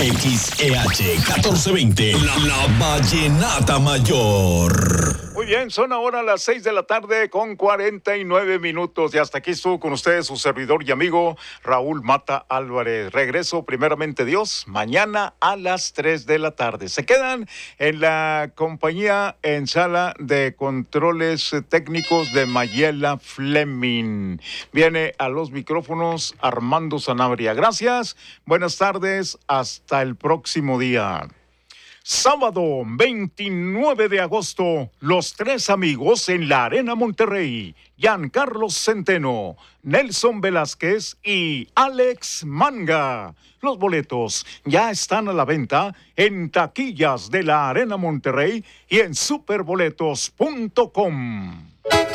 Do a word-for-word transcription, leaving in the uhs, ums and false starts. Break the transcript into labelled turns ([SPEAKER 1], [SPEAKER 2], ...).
[SPEAKER 1] X E H catorce veinte, la, la Vallenata Mayor.
[SPEAKER 2] Muy bien, son ahora las seis de la tarde con cuarenta y nueve minutos y hasta aquí estuvo con ustedes su servidor y amigo Raúl Mata Álvarez. Regreso primeramente Dios mañana a las tres de la tarde. Se quedan en la compañía en sala de controles técnicos de Mayela Fleming. Viene a los micrófonos Armando Sanabria. Gracias, buenas tardes, hasta el próximo día. Sábado veintinueve de agosto, Los Tres Amigos en la Arena Monterrey. Giancarlo Centeno, Nelson Velázquez y Alex Manga. Los boletos ya están a la venta en taquillas de la Arena Monterrey y en superboletos punto com.